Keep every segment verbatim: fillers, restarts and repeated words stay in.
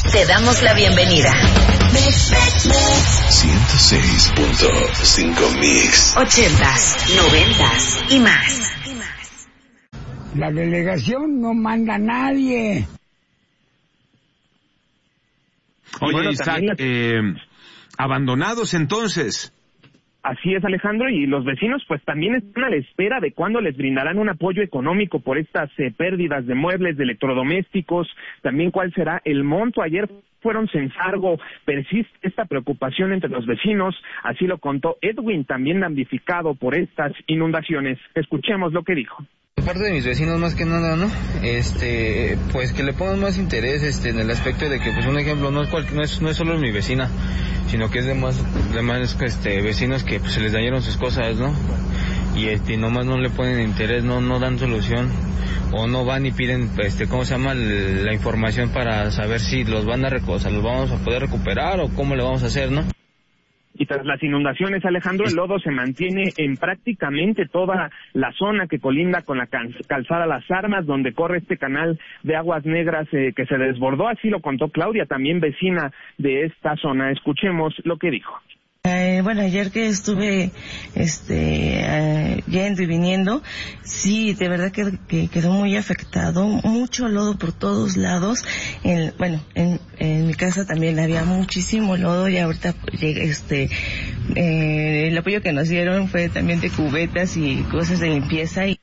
te damos la bienvenida. ciento seis punto cinco Mix. Ochentas, noventas y más. La delegación no manda a nadie. Oye, bueno, Isaac, la... eh, abandonados entonces. Así es, Alejandro, y los vecinos pues también están a la espera de cuándo les brindarán un apoyo económico por estas eh, pérdidas de muebles, de electrodomésticos, también cuál será el monto. Ayer fueron Censargo, persiste esta preocupación entre los vecinos, así lo contó Edwin, también damnificado por estas inundaciones. Escuchemos lo que dijo. De parte de mis vecinos más que nada, ¿no? Este, pues que le pongan más interés este en el aspecto de que, pues un ejemplo, no es cual, no es, no es solo mi vecina, sino que es de más, de más este, vecinos que pues, se les dañaron sus cosas, ¿no? Y este, nomás no le ponen interés, no, no dan solución, o no van y piden, este, ¿cómo se llama? La información para saber si los van a recoger, los vamos a poder recuperar o cómo le vamos a hacer, ¿no? Y tras las inundaciones, Alejandro, el lodo se mantiene en prácticamente toda la zona que colinda con la calzada Las Armas, donde corre este canal de aguas negras eh, que se desbordó. Así lo contó Claudia, también vecina de esta zona. Escuchemos lo que dijo. Eh, bueno, ayer que estuve este eh, yendo y viniendo, sí, de verdad que, que quedó muy afectado, mucho lodo por todos lados. En, bueno, en, en mi casa también había muchísimo lodo y ahorita este eh, el apoyo que nos dieron fue también de cubetas y cosas de limpieza. Y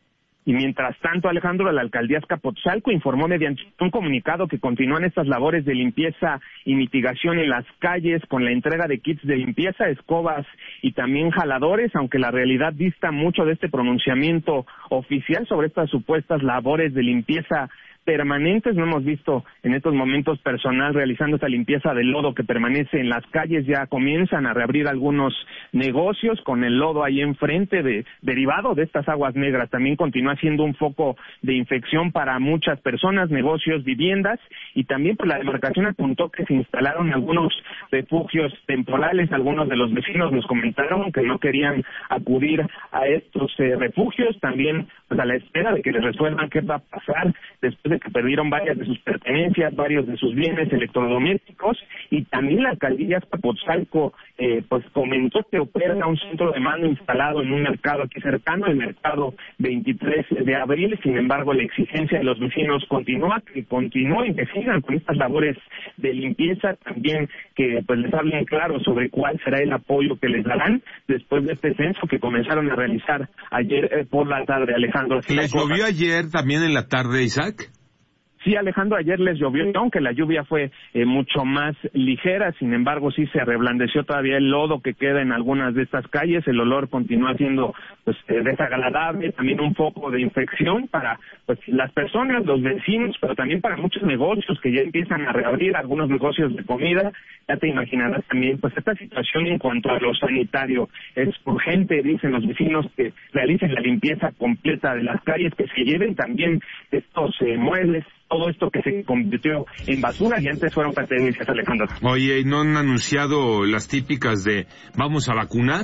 Y mientras tanto, Alejandro, la alcaldía Azcapotzalco informó mediante un comunicado que continúan estas labores de limpieza y mitigación en las calles con la entrega de kits de limpieza, escobas y también jaladores, aunque la realidad dista mucho de este pronunciamiento oficial sobre estas supuestas labores de limpieza permanentes. No hemos visto en estos momentos personal realizando esta limpieza del lodo que permanece en las calles. Ya comienzan a reabrir algunos negocios con el lodo ahí enfrente de, derivado de estas aguas negras. También continúa siendo un foco de infección para muchas personas, negocios, viviendas, y también por la demarcación apuntó que se instalaron algunos refugios temporales. Algunos de los vecinos nos comentaron que no querían acudir a estos eh, refugios, también pues a la espera de que les resuelvan qué va a pasar después de que perdieron varias de sus pertenencias, varios de sus bienes electrodomésticos. Y también la alcaldía Azcapotzalco eh, pues comentó que opera un centro de mando instalado en un mercado aquí cercano, el mercado veintitrés de abril. Sin embargo, la exigencia de los vecinos continúa, que continúen, que sigan con estas labores de limpieza, también que pues les hablen claro sobre cuál será el apoyo que les darán después de este censo que comenzaron a realizar ayer eh, por la tarde, Alejandro. ¿Les llovió ayer también en la tarde, Isaac? Sí, Alejandro, ayer les llovió, aunque la lluvia fue eh, mucho más ligera. Sin embargo, sí se reblandeció todavía el lodo que queda en algunas de estas calles. El olor continúa siendo pues eh, desagradable, también un foco de infección para pues las personas, los vecinos, pero también para muchos negocios que ya empiezan a reabrir, algunos negocios de comida. Ya te imaginarás también, pues esta situación en cuanto a lo sanitario es urgente. Dicen los vecinos que realicen la limpieza completa de las calles, que se lleven también estos eh, muebles, todo esto que se convirtió en basura y antes fueron pertenencias, Alejandro. Oye, ¿y no han anunciado las típicas de vamos a vacunar?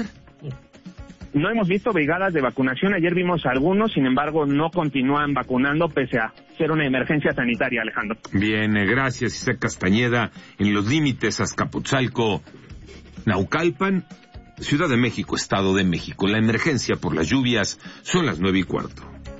No hemos visto brigadas de vacunación. Ayer vimos algunos, sin embargo, no continúan vacunando pese a ser una emergencia sanitaria, Alejandro. Bien, eh, gracias, Isaac Castañeda. En los límites, Azcapotzalco, Naucalpan, Ciudad de México, Estado de México. La emergencia por las lluvias son las nueve y cuarto.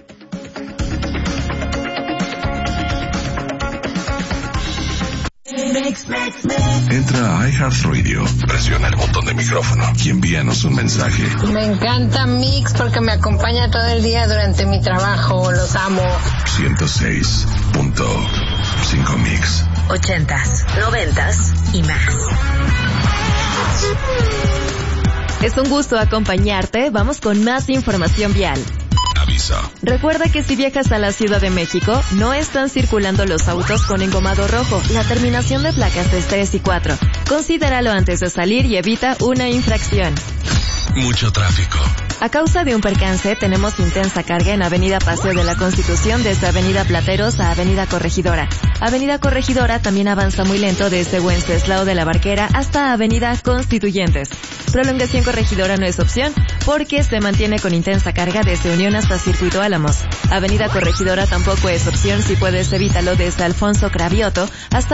Entra a iHeartRadio, presiona el botón de micrófono y envíanos un mensaje. Me encanta Mix porque me acompaña todo el día durante mi trabajo. Los amo. ciento seis punto cinco Mix. Ochentas, noventas y más. Es un gusto acompañarte. Vamos con más información vial. Aviso. Recuerda que si viajas a la Ciudad de México, no están circulando los autos con engomado rojo. La terminación de placas es tres y cuatro. Considéralo antes de salir y evita una infracción. Mucho tráfico. A causa de un percance, tenemos intensa carga en Avenida Paseo de la Constitución desde Avenida Plateros a Avenida Corregidora. Avenida Corregidora también avanza muy lento desde Wenceslao de la Barquera hasta Avenida Constituyentes. Prolongación Corregidora no es opción porque se mantiene con intensa carga desde Unión hasta Circuito Álamos. Avenida Corregidora tampoco es opción si puedes evítalo desde Alfonso Cravioto hasta